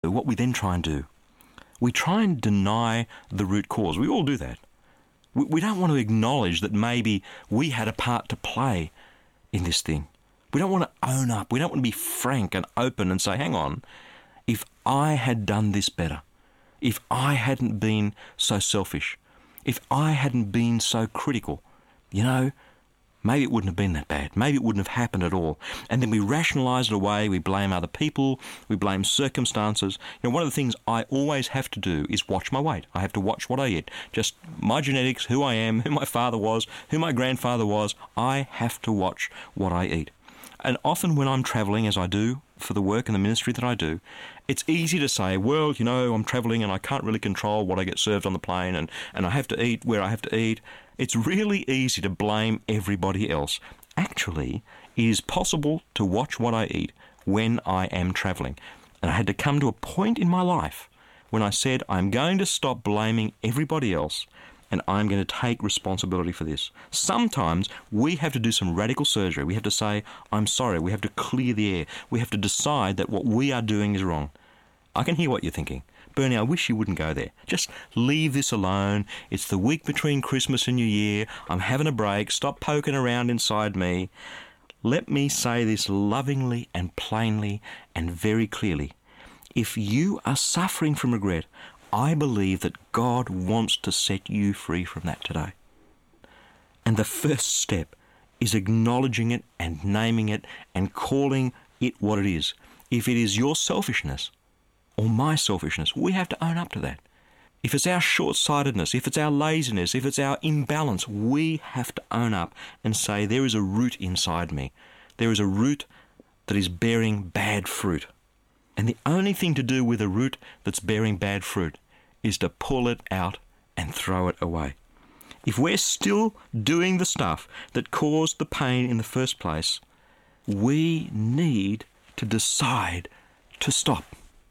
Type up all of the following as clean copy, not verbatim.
What we then try and do, we try and deny the root cause. We all do that. We don't want to acknowledge that maybe we had a part to play in this thing. We don't want to own up. We don't want to be frank and open and say, hang on, if I had done this better, if I hadn't been so selfish, if I hadn't been so critical, maybe it wouldn't have been that bad. Maybe it wouldn't have happened at all. And then we rationalise it away. We blame other people. We blame circumstances. One of the things I always have to do is watch my weight. I have to watch what I eat. Just my genetics, who I am, who my father was, who my grandfather was. I have to watch what I eat. And often when I'm travelling, as I do for the work and the ministry that I do, it's easy to say, well, I'm travelling and I can't really control what I get served on the plane and I have to eat where I have to eat. It's really easy to blame everybody else. Actually, it is possible to watch what I eat when I am travelling. And I had to come to a point in my life when I said, I'm going to stop blaming everybody else and I'm going to take responsibility for this. Sometimes we have to do some radical surgery. We have to say, I'm sorry. We have to clear the air. We have to decide that what we are doing is wrong. I can hear what you're thinking. Bernie, I wish you wouldn't go there. Just leave this alone. It's the week between Christmas and New Year. I'm having a break. Stop poking around inside me. Let me say this lovingly and plainly and very clearly. If you are suffering from regret, I believe that God wants to set you free from that today. And the first step is acknowledging it and naming it and calling it what it is. If it is your selfishness or my selfishness, we have to own up to that. If it's our short-sightedness, if it's our laziness, if it's our imbalance, we have to own up and say there is a root inside me. There is a root that is bearing bad fruit. And the only thing to do with a root that's bearing bad fruit is to pull it out and throw it away. If we're still doing the stuff that caused the pain in the first place, we need to decide to stop.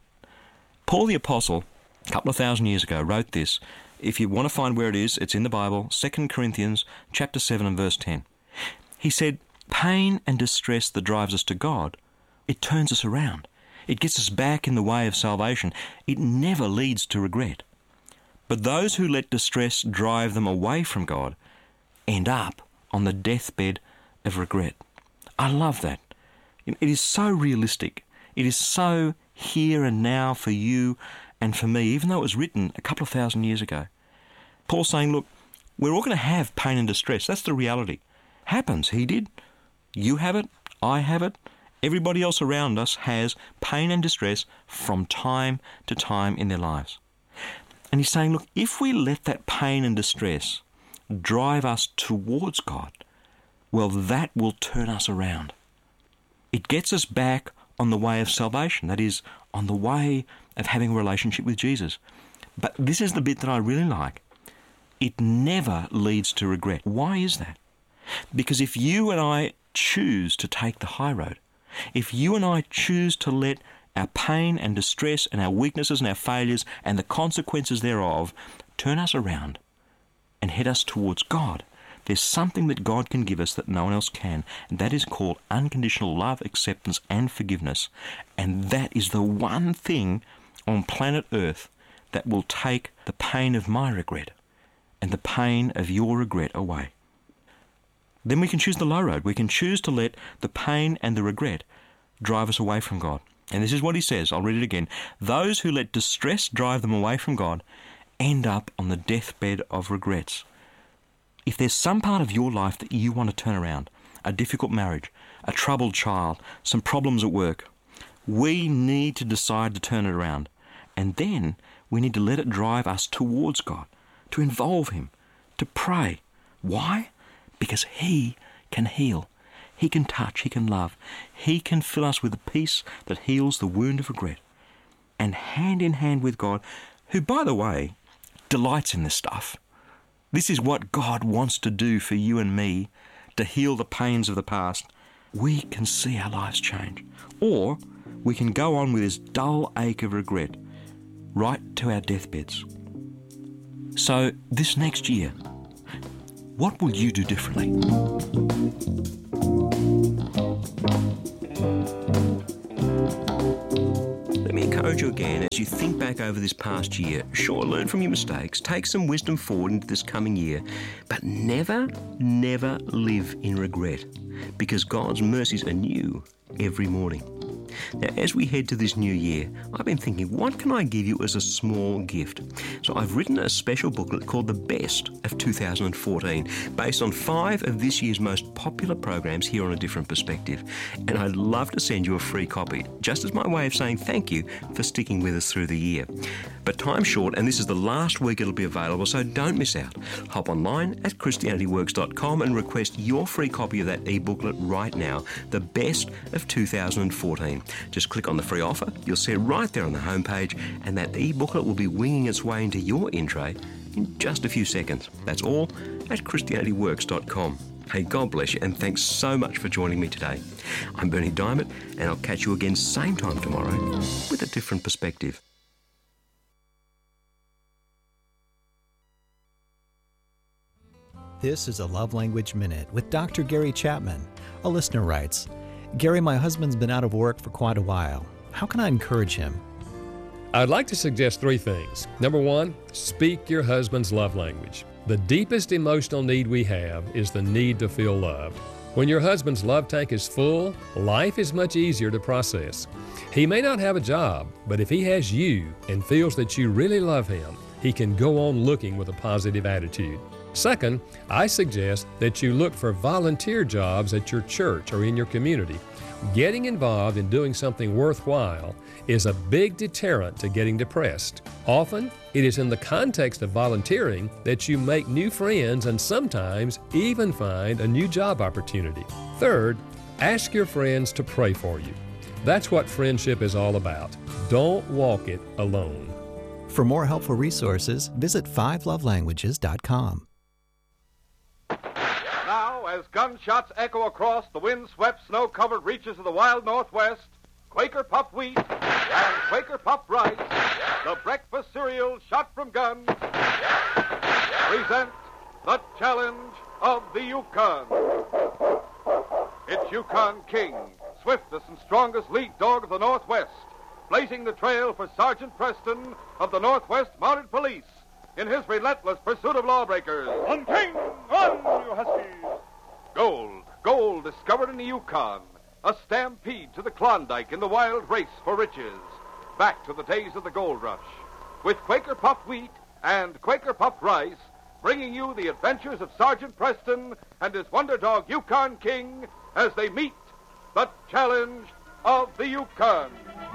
Paul the Apostle, a couple of thousand years ago, wrote this. If you want to find where it is, it's in the Bible, 2 Corinthians chapter 7 and verse 10. He said, pain and distress that drives us to God, it turns us around. It gets us back in the way of salvation. It never leads to regret. But those who let distress drive them away from God end up on the deathbed of regret. I love that. It is so realistic. It is so here and now for you and for me, even though it was written a couple of thousand years ago. Paul's saying, look, we're all going to have pain and distress. That's the reality. Happens. He did. You have it. I have it. Everybody else around us has pain and distress from time to time in their lives. And he's saying, look, if we let that pain and distress drive us towards God, well, that will turn us around. It gets us back on the way of salvation, that is, on the way of having a relationship with Jesus. But this is the bit that I really like. It never leads to regret. Why is that? Because if you and I choose to take the high road, if you and I choose to let our pain and distress and our weaknesses and our failures and the consequences thereof turn us around and head us towards God, there's something that God can give us that no one else can, and that is called unconditional love, acceptance, and forgiveness. And that is the one thing on planet Earth that will take the pain of my regret and the pain of your regret away. Then we can choose the low road. We can choose to let the pain and the regret drive us away from God. And this is what he says. I'll read it again. Those who let distress drive them away from God end up on the deathbed of regrets. If there's some part of your life that you want to turn around, a difficult marriage, a troubled child, some problems at work, we need to decide to turn it around. And then we need to let it drive us towards God, to involve him, to pray. Why? Because he can heal. He can touch. He can love. He can fill us with the peace that heals the wound of regret. And hand in hand with God, who, by the way, delights in this stuff. This is what God wants to do for you and me, to heal the pains of the past. We can see our lives change. Or we can go on with this dull ache of regret right to our deathbeds. So this next year, what will you do differently? Let me encourage encourage you again as you think back over this past year. Sure, learn from your mistakes, take some wisdom forward into this coming year, but never, never live in regret, because God's mercies are new every morning. Now, as we head to this new year, I've been thinking, what can I give you as a small gift? So I've written a special booklet called The Best of 2014, based on 5 of this year's most popular programs here on A Different Perspective. And I'd love to send you a free copy, just as my way of saying thank you for sticking with us through the year. But time's short, and this is the last week it'll be available, so don't miss out. Hop online at ChristianityWorks.com and request your free copy of that e-booklet right now, The Best of 2014. Just click on the free offer, you'll see it right there on the homepage, and that e-booklet will be winging its way into your in-tray in just a few seconds. That's all at ChristianityWorks.com. Hey, God bless you, and thanks so much for joining me today. I'm Bernie Diamond, and I'll catch you again same time tomorrow with A Different Perspective. This is a Love Language Minute with Dr. Gary Chapman. A listener writes, Gary, my husband's been out of work for quite a while. How can I encourage him? I'd like to suggest 3 things. Number 1, speak your husband's love language. The deepest emotional need we have is the need to feel loved. When your husband's love tank is full, life is much easier to process. He may not have a job, but if he has you and feels that you really love him, he can go on looking with a positive attitude. Second, I suggest that you look for volunteer jobs at your church or in your community. Getting involved in doing something worthwhile is a big deterrent to getting depressed. Often, it is in the context of volunteering that you make new friends and sometimes even find a new job opportunity. Third, ask your friends to pray for you. That's what friendship is all about. Don't walk it alone. For more helpful resources, visit 5lovelanguages.com. Now, as gunshots echo across the wind-swept, snow-covered reaches of the wild Northwest, Quaker Puffed Wheat and Quaker Puffed Rice, the breakfast cereal shot from guns, present the challenge of the Yukon. It's Yukon King, swiftest and strongest lead dog of the Northwest, blazing the trail for Sergeant Preston of the Northwest Mounted Police in his relentless pursuit of lawbreakers. On, King! On, you huskies! Gold discovered in the Yukon. A stampede to the Klondike in the wild race for riches. Back to the days of the gold rush. With Quaker Puffed Wheat and Quaker Puffed Rice, bringing you the adventures of Sergeant Preston and his wonder dog Yukon King as they meet the challenge of the Yukon.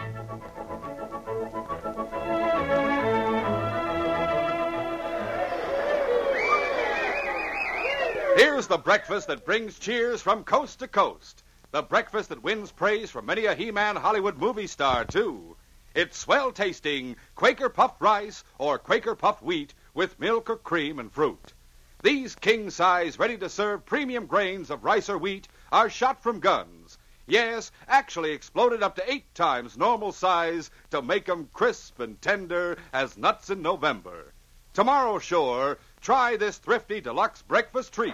Here's the breakfast that brings cheers from coast to coast. The breakfast that wins praise from many a He-Man Hollywood movie star, too. It's swell-tasting Quaker Puffed Rice or Quaker Puffed Wheat with milk or cream and fruit. These king-size, ready-to-serve premium grains of rice or wheat are shot from guns. Yes, actually exploded up to 8 times normal size to make 'em crisp and tender as nuts in November. Tomorrow, sure, try this thrifty deluxe breakfast treat.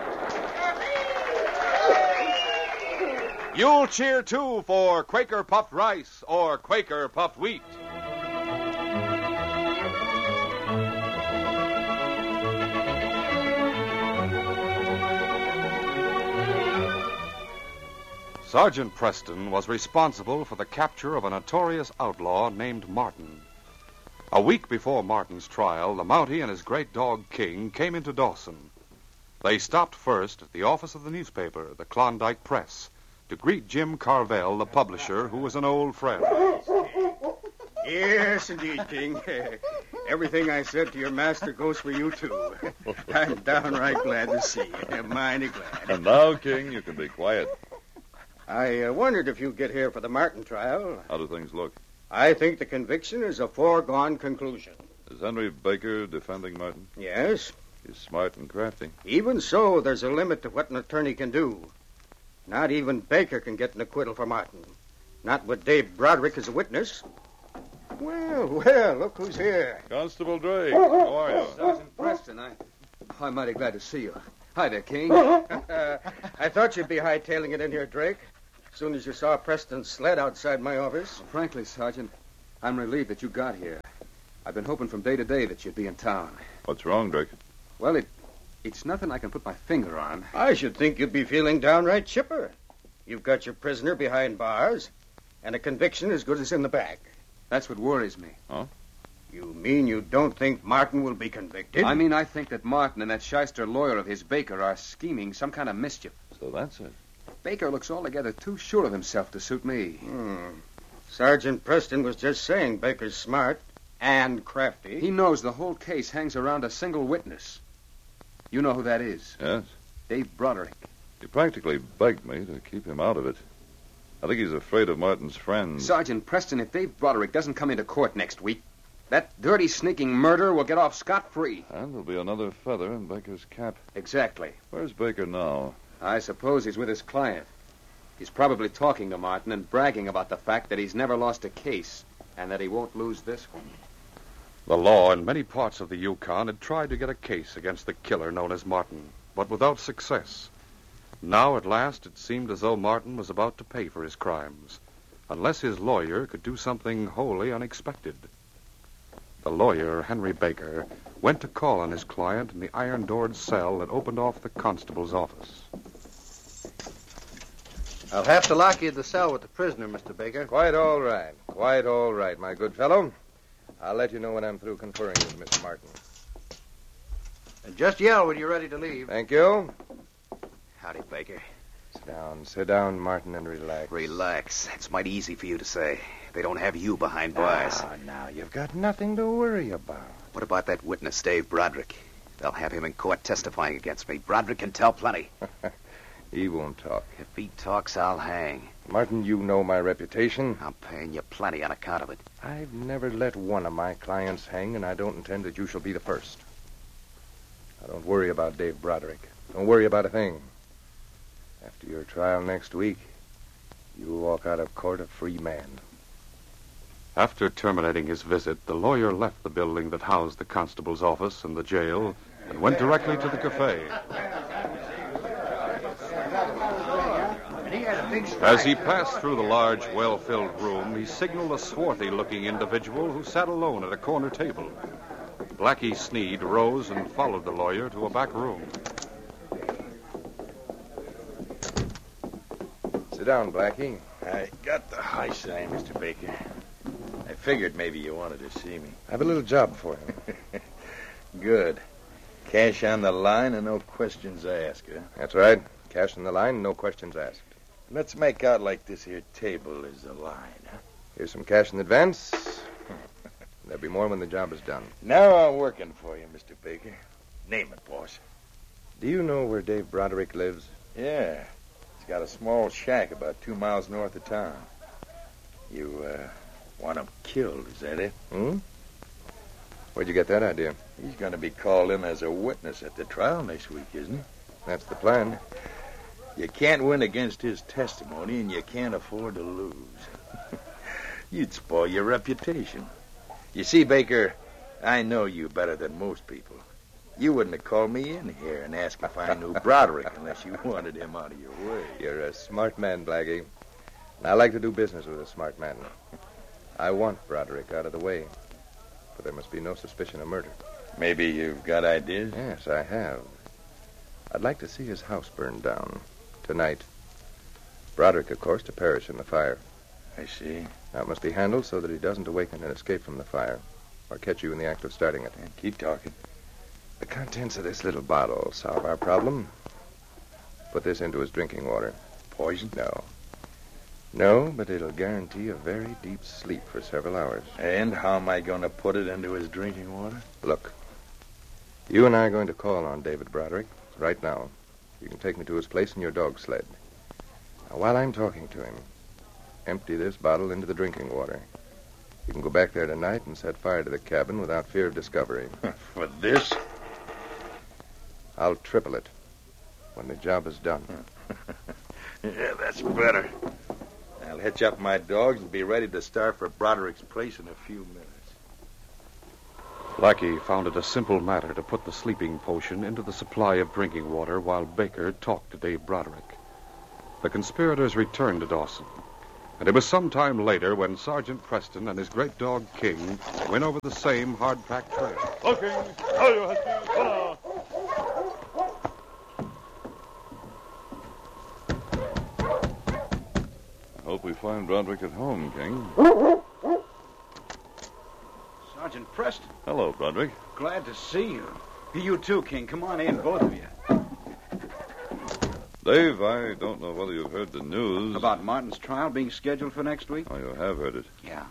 You'll cheer, too, for Quaker Puffed Rice or Quaker Puffed Wheat. Sergeant Preston was responsible for the capture of a notorious outlaw named Martin. A week before Martin's trial, the Mountie and his great dog King came into Dawson. They stopped first at the office of the newspaper, the Klondike Press, to greet Jim Carvel, the publisher, who was an old friend. Yes, indeed, King. Everything I said to your master goes for you, too. I'm downright glad to see you. Mighty glad. And now, King, you can be quiet. I wondered if you'd get here for the Martin trial. How do things look? I think the conviction is a foregone conclusion. Is Henry Baker defending Martin? Yes. He's smart and crafty. Even so, there's a limit to what an attorney can do. Not even Baker can get an acquittal for Martin. Not with Dave Broderick as a witness. Well, look who's here. Constable Drake, how are you? Sergeant Preston, I'm mighty glad to see you. Hi there, King. I thought you'd be hightailing it in here, Drake. As soon as you saw Preston's sled outside my office. Frankly, Sergeant, I'm relieved that you got here. I've been hoping from day to day that you'd be in town. What's wrong, Drake? Well, it's nothing I can put my finger on. I should think you'd be feeling downright chipper. You've got your prisoner behind bars, and a conviction as good as in the bag. That's what worries me. Huh? You mean you don't think Martin will be convicted? I mean, I think that Martin and that shyster lawyer of his, Baker, are scheming some kind of mischief. So that's it. Baker looks altogether too sure of himself to suit me. Sergeant Preston was just saying Baker's smart and crafty. He knows the whole case hangs around a single witness. You know who that is? Yes. Dave Broderick. He practically begged me to keep him out of it. I think he's afraid of Martin's friends. Sergeant Preston, if Dave Broderick doesn't come into court next week, that dirty, sneaking murderer will get off scot-free. And there'll be another feather in Baker's cap. Exactly. Where's Baker now? I suppose he's with his client. He's probably talking to Martin and bragging about the fact that he's never lost a case and that he won't lose this one. The law in many parts of the Yukon had tried to get a case against the killer known as Martin, but without success. Now, at last, it seemed as though Martin was about to pay for his crimes, unless his lawyer could do something wholly unexpected. The lawyer, Henry Baker, went to call on his client in the iron-doored cell that opened off the constable's office. I'll have to lock you in the cell with the prisoner, Mr. Baker. Quite all right. Quite all right, my good fellow. I'll let you know when I'm through conferring with Mr. Martin. And just yell when you're ready to leave. Thank you. Howdy, Baker. Sit down, Martin, and relax. Relax. It's mighty easy for you to say. They don't have you behind bars. Now, you've got nothing to worry about. What about that witness, Dave Broderick? They'll have him in court testifying against me. Broderick can tell plenty. He won't talk. If he talks, I'll hang. Martin, you know my reputation. I'm paying you plenty on account of it. I've never let one of my clients hang, and I don't intend that you shall be the first. Now, don't worry about Dave Broderick. Don't worry about a thing. After your trial next week, you'll walk out of court a free man. After terminating his visit, the lawyer left the building that housed the constable's office and the jail and went directly to the cafe. As he passed through the large, well-filled room, he signaled a swarthy-looking individual who sat alone at a corner table. Blackie Sneed rose and followed the lawyer to a back room. Sit down, Blackie. I got the high sign, Mr. Baker. I figured maybe you wanted to see me. I have a little job for you. Good. Cash on the line and no questions asked, huh? That's right. Cash on the line, no questions asked. Let's make out like this here table is the line, huh? Here's some cash in advance. There'll be more when the job is done. Now I'm working for you, Mr. Baker. Name it, boss. Do you know where Dave Broderick lives? Yeah. He's got a small shack about 2 miles north of town. You, want him killed, is that it? Where'd you get that idea? He's going to be called in as a witness at the trial next week, isn't he? That's the plan. You can't win against his testimony, and you can't afford to lose. You'd spoil your reputation. You see, Baker, I know you better than most people. You wouldn't have called me in here and asked if I knew Broderick unless you wanted him out of your way. You're a smart man, Blackie. And I like to do business with a smart man. I want Broderick out of the way. But there must be no suspicion of murder. Maybe you've got ideas? Yes, I have. I'd like to see his house burned down. Tonight. Broderick, of course, to perish in the fire. I see. Now, it must be handled so that he doesn't awaken and escape from the fire. Or catch you in the act of starting it. Keep talking. The contents of this little bottle will solve our problem. Put this into his drinking water. Poison? No. No, but it'll guarantee a very deep sleep for several hours. And how am I going to put it into his drinking water? Look, you and I are going to call on David Broderick right now. You can take me to his place in your dog sled. Now, while I'm talking to him, empty this bottle into the drinking water. You can go back there tonight and set fire to the cabin without fear of discovery. For this? I'll triple it when the job is done. Yeah, that's better. I'll hitch up my dogs and be ready to start for Broderick's place in a few minutes. Blackie found it a simple matter to put the sleeping potion into the supply of drinking water while Baker talked to Dave Broderick. The conspirators returned to Dawson, And it was some time later when Sergeant Preston and his great dog King went over the same hard-packed trail. Looking, how you Huskies, voila! I hope we find Broderick at home, King. Sergeant Preston. Hello, Broderick. Glad to see you. You too, King. Come on in, both of you. Dave, I don't know whether you've heard the news. About Martin's trial being scheduled for next week? Oh, you have heard it. Yeah.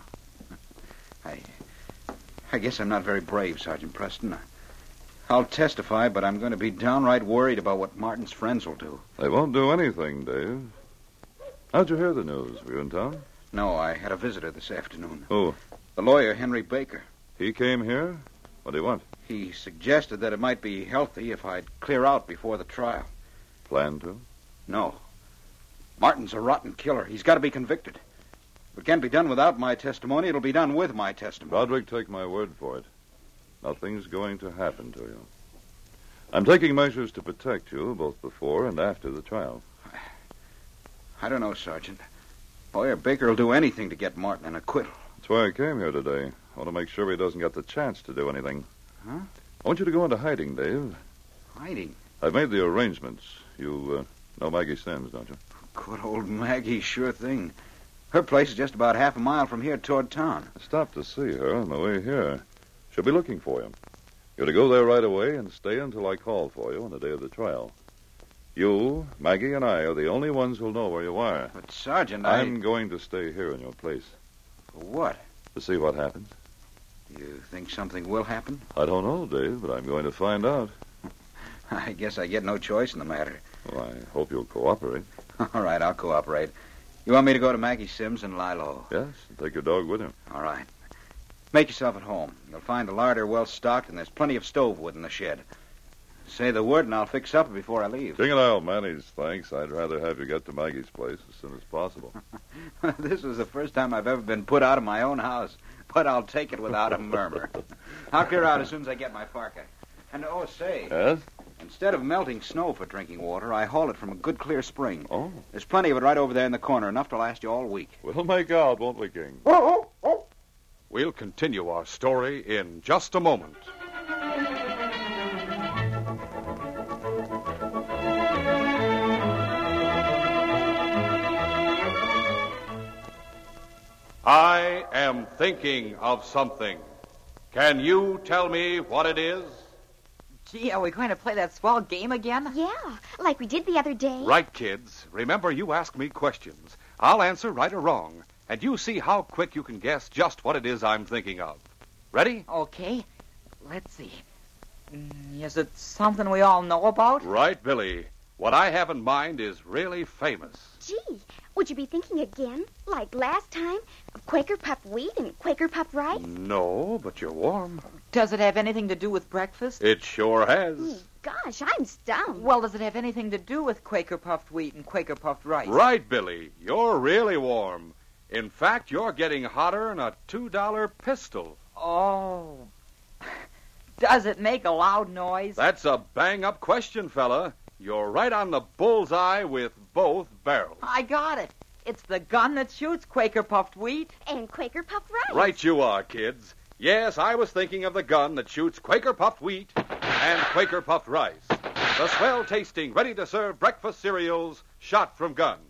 I guess I'm not very brave, Sergeant Preston. I'll testify, but I'm going to be downright worried about what Martin's friends will do. They won't do anything, Dave. How'd you hear the news? Were you in town? No, I had a visitor this afternoon. Who? The lawyer, Henry Baker. He came here? What do you want? He suggested that it might be healthy if I'd clear out before the trial. Plan to? No. Martin's a rotten killer. He's got to be convicted. If it can't be done without my testimony, it'll be done with my testimony. Broderick, take my word for it. Nothing's going to happen to you. I'm taking measures to protect you both before and after the trial. I don't know, Sergeant. Lawyer Baker will do anything to get Martin an acquittal. That's why I came here today. I want to make sure he doesn't get the chance to do anything. Huh? I want you to go into hiding, Dave. Hiding? I've made the arrangements. You know Maggie Sims, don't you? Good old Maggie, sure thing. Her place is just about half a mile from here toward town. I stopped to see her on the way here. She'll be looking for you. You're to go there right away and stay until I call for you on the day of the trial. You, Maggie, and I are the only ones who'll know where you are. But, Sergeant, I'm going to stay here in your place. For what? To see what happens. You think something will happen? I don't know, Dave, but I'm going to find out. I guess I get no choice in the matter. Well, I hope you'll cooperate. All right, I'll cooperate. You want me to go to Maggie Sims and lie low? Yes, and take your dog with you. All right. Make yourself at home. You'll find the larder well stocked, and there's plenty of stove wood in the shed. Say the word, and I'll fix supper before I leave. King and I'll manage, thanks. I'd rather have you get to Maggie's place as soon as possible. This is the first time I've ever been put out of my own house, but I'll take it without a murmur. I'll clear out as soon as I get my parka. And, oh, say... Yes? Instead of melting snow for drinking water, I haul it from a good clear spring. Oh. There's plenty of it right over there in the corner, enough to last you all week. We'll make out, won't we, King? We'll continue our story in just a moment. I am thinking of something. Can you tell me what it is? Gee, are we going to play that swell game again? Yeah, like we did the other day. Right, kids. Remember, you ask me questions. I'll answer right or wrong, and you see how quick you can guess just what it is I'm thinking of. Ready? Okay. Let's see. Is it something we all know about? Right, Billy. What I have in mind is really famous. Gee, would you be thinking again, like last time, of Quaker puffed wheat and Quaker puffed rice? No, but you're warm. Does it have anything to do with breakfast? It sure has. Gosh, I'm stumped. Well, does it have anything to do with Quaker puffed wheat and Quaker puffed rice? Right, Billy. You're really warm. In fact, you're getting hotter than a $2 pistol. Oh. Does it make a loud noise? That's a bang-up question, fella. You're right on the bullseye with both barrels. I got it. It's the gun that shoots Quaker puffed wheat. And Quaker puffed rice. Right you are, kids. Yes, I was thinking of the gun that shoots Quaker puffed wheat and Quaker puffed rice. The swell-tasting, ready-to-serve breakfast cereals shot from guns.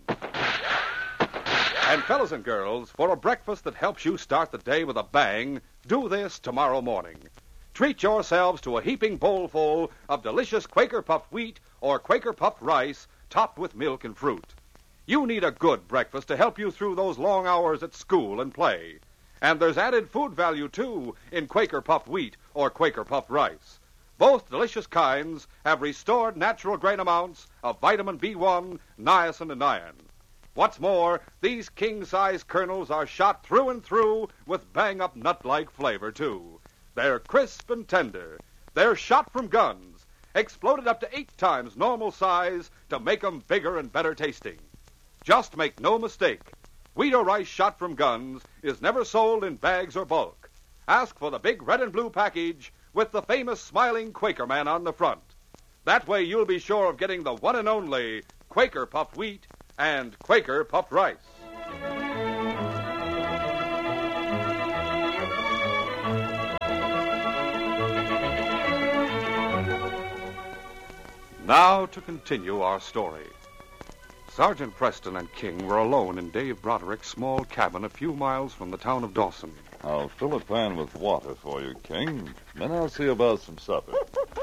And fellas and girls, for a breakfast that helps you start the day with a bang, do this tomorrow morning. Treat yourselves to a heaping bowlful of delicious Quaker puffed wheat or Quaker puffed rice topped with milk and fruit. You need a good breakfast to help you through those long hours at school and play. And there's added food value, too, in Quaker puffed wheat or Quaker puffed rice. Both delicious kinds have restored natural grain amounts of vitamin B1, niacin, and iron. What's more, these king-size kernels are shot through and through with bang-up nut-like flavor, too. They're crisp and tender. They're shot from guns, exploded up to 8 times normal size to make 'em bigger and better tasting. Just make no mistake. Wheat or rice shot from guns is never sold in bags or bulk. Ask for the big red and blue package with the famous smiling Quaker man on the front. That way you'll be sure of getting the one and only Quaker puffed wheat and Quaker puffed rice. Now to continue our story. Sergeant Preston and King were alone in Dave Broderick's small cabin a few miles from the town of Dawson. I'll fill a pan with water for you, King. Then I'll see about some supper.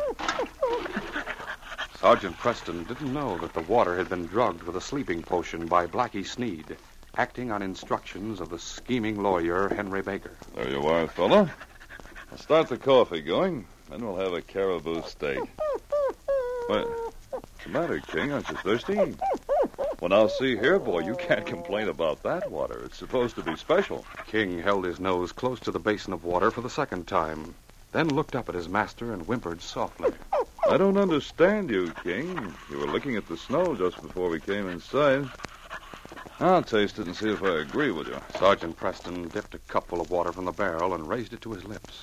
Sergeant Preston didn't know that the water had been drugged with a sleeping potion by Blackie Sneed, acting on instructions of the scheming lawyer Henry Baker. There you are, fella. I'll start the coffee going, then we'll have a caribou steak. What's the matter, King? Aren't you thirsty? Well, now, see here, boy, you can't complain about that water. It's supposed to be special. King held his nose close to the basin of water for the second time, then looked up at his master and whimpered softly. I don't understand you, King. You were looking at the snow just before we came inside. I'll taste it and see if I agree with you. Sergeant Preston dipped a cupful of water from the barrel and raised it to his lips.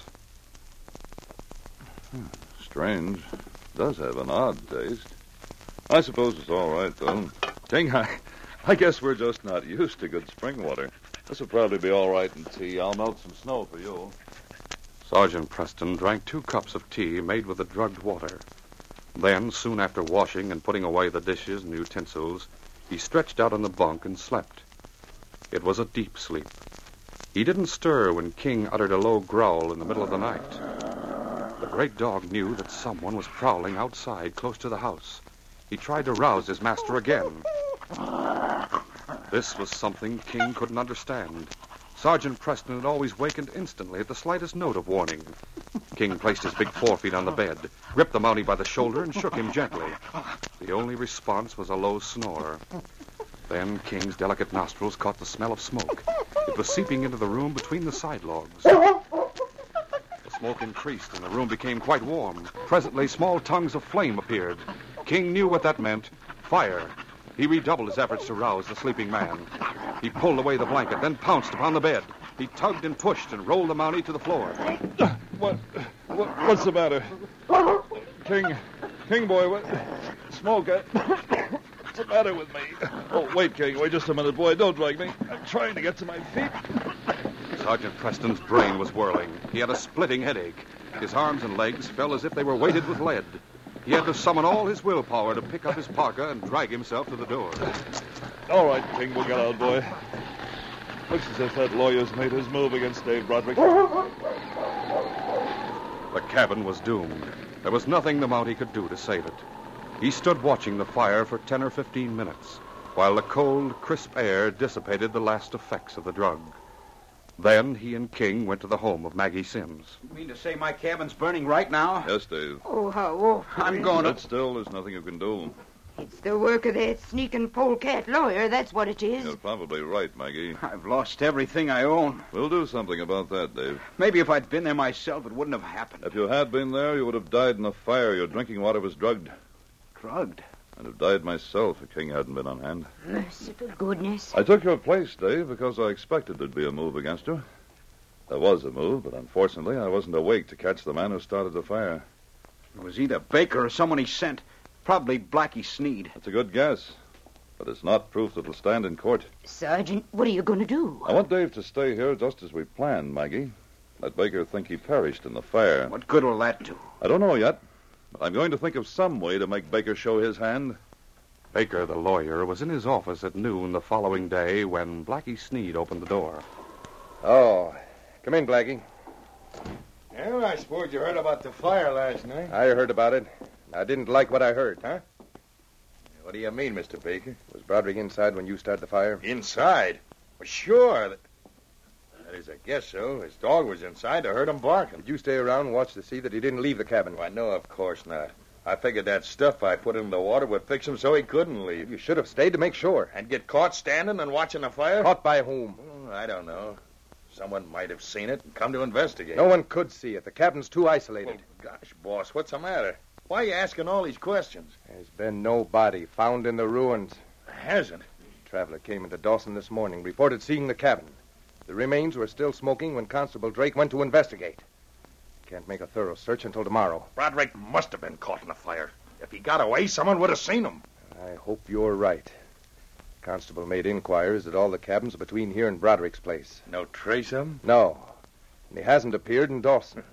Strange. It does have an odd taste. I suppose it's all right, though. King, I guess we're just not used to good spring water. This will probably be all right in tea. I'll melt some snow for you. Sergeant Preston drank 2 cups of tea made with the drugged water. Then, soon after washing and putting away the dishes and utensils, he stretched out on the bunk and slept. It was a deep sleep. He didn't stir when King uttered a low growl in the middle of the night. The great dog knew that someone was prowling outside close to the house. He tried to rouse his master again. This was something King couldn't understand. Sergeant Preston had always wakened instantly at the slightest note of warning. King placed his big forefeet on the bed, gripped the Mountie by the shoulder, and shook him gently. The only response was a low snore. Then King's delicate nostrils caught the smell of smoke. It was seeping into the room between the side logs. The smoke increased, and the room became quite warm. Presently, small tongues of flame appeared. King knew what that meant. Fire. He redoubled his efforts to rouse the sleeping man. He pulled away the blanket, then pounced upon the bed. He tugged and pushed and rolled the Mountie to the floor. What's the matter? King boy, what? Smoke, what's the matter with me? Oh, wait, King, wait just a minute, boy. Don't drag me. I'm trying to get to my feet. Sergeant Preston's brain was whirling. He had a splitting headache. His arms and legs felt as if they were weighted with lead. He had to summon all his willpower to pick up his parka and drag himself to the door. All right, King, we'll get out, boy. Looks as if that lawyer's made his move against Dave Broderick. The cabin was doomed. There was nothing the Mountie could do to save it. He stood watching the fire for 10 or 15 minutes, while the cold, crisp air dissipated the last effects of the drug. Then he and King went to the home of Maggie Sims. You mean to say my cabin's burning right now? Yes, Dave. Oh, how awful. I'm going to... Sit still. There's nothing you can do. It's the work of that sneaking polecat lawyer, that's what it is. You're probably right, Maggie. I've lost everything I own. We'll do something about that, Dave. Maybe if I'd been there myself, it wouldn't have happened. If you had been there, you would have died in a fire. Your drinking water was drugged. Drugged? I'd have died myself if King hadn't been on hand. Merciful goodness. I took your place, Dave, because I expected there'd be a move against you. There was a move, but unfortunately I wasn't awake to catch the man who started the fire. It was either Baker or someone he sent. Probably Blackie Sneed. That's a good guess, but it's not proof that'll stand in court. Sergeant, what are you going to do? I want Dave to stay here just as we planned, Maggie. Let Baker think he perished in the fire. What good will that do? I don't know yet, but I'm going to think of some way to make Baker show his hand. Baker, the lawyer, was in his office at noon the following day when Blackie Sneed opened the door. Oh, come in, Blackie. Well, I suppose you heard about the fire last night. I heard about it. I didn't like what I heard. Huh? What do you mean, Mr. Baker? Was Broderick inside when you started the fire? Inside? Well, sure. That is, I guess so. His dog was inside. I heard him barking. Did you stay around and watch to see that he didn't leave the cabin? Well, no, of course not. I figured that stuff I put in the water would fix him so he couldn't leave. You should have stayed to make sure. And get caught standing and watching the fire? Caught by whom? I don't know. Someone might have seen it and come to investigate. No one could see it. The cabin's too isolated. Well, gosh, boss, what's the matter? Why are you asking all these questions? There's been no body found in the ruins. There hasn't. A traveler came into Dawson this morning, reported seeing the cabin. The remains were still smoking when Constable Drake went to investigate. Can't make a thorough search until tomorrow. Broderick must have been caught in the fire. If he got away, someone would have seen him. I hope you're right. Constable made inquiries at all the cabins between here and Broderick's place. No trace of him? No. And he hasn't appeared in Dawson.